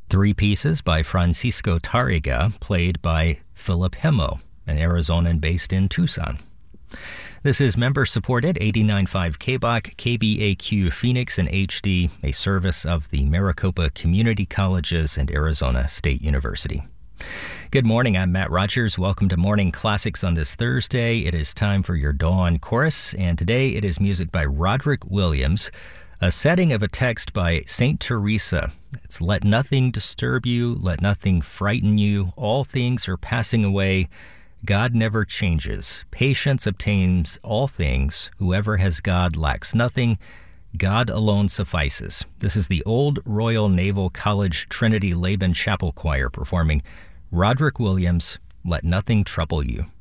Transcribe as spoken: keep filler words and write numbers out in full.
Three pieces by Francisco Tarrega, played by Philip Hemo, an Arizonan based in Tucson. This is member-supported eighty-nine point five K B O C, K B A Q Phoenix in H D, a service of the Maricopa Community Colleges and Arizona State University. Good morning, I'm Matt Rogers. Welcome to Morning Classics on this Thursday. It is time for your Dawn Chorus, and today it is music by Roderick Williams, a setting of a text by Saint Teresa. It's "Let nothing disturb you, let nothing frighten you, all things are passing away. God never changes. Patience obtains all things. Whoever has God lacks nothing. God alone suffices." This is the Old Royal Naval College Trinity Laban Chapel Choir performing Roderick Williams' "Let Nothing Trouble You."